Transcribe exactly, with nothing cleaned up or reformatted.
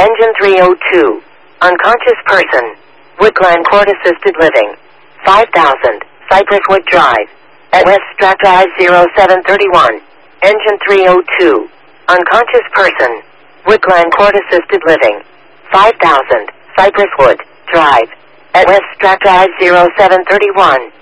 Engine three oh two. Unconscious person. Woodland Court Assisted Living. five thousand. Cypress Wood Drive. At West Strat Drive zero seven three one. Engine three oh two. Unconscious person. Woodland Court Assisted Living. five thousand. Cypress Wood Drive. At West Strat Drive zero seven three one.